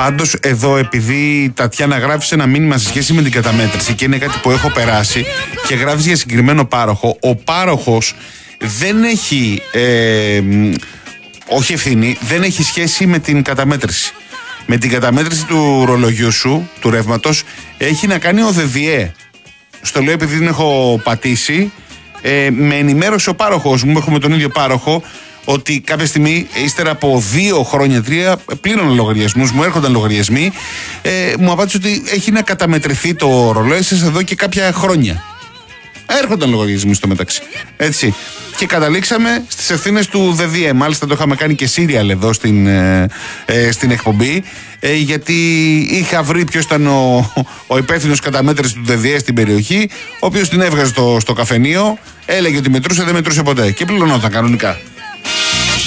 Πάντως εδώ, επειδή η Τατιάνα γράφει ένα μήνυμα σε σχέση με την καταμέτρηση και είναι κάτι που έχω περάσει και γράφει για συγκεκριμένο πάροχο, ο πάροχος δεν έχει όχι ευθύνη, δεν έχει σχέση με την καταμέτρηση. Με την καταμέτρηση του ρολογιού σου, του ρεύματος, έχει να κάνει ο ΔΔΕ. Στο λέω επειδή δεν έχω πατήσει. Με ενημέρωσε ο πάροχος μου, έχουμε τον ίδιο πάροχο, ότι κάποια στιγμή, ύστερα από 2 χρόνια, 3, πλήρωναν λογαριασμούς, μου έρχονταν λογαριασμοί, μου απάντησε ότι έχει να καταμετρηθεί το ρολόι σας εδώ και κάποια χρόνια. Έρχονταν λογαριασμοί στο μεταξύ. Έτσι. Και καταλήξαμε στις ευθύνες του ΔΔΕ. Μάλιστα το είχαμε κάνει και serial εδώ στην εκπομπή, γιατί είχα βρει ποιος ήταν ο υπεύθυνος καταμέτρησης του ΔΔΕ στην περιοχή, ο οποίος την έβγαζε στο καφενείο, έλεγε ότι μετρούσε, δεν μετρούσε ποτέ και πληρωνόταν κανονικά.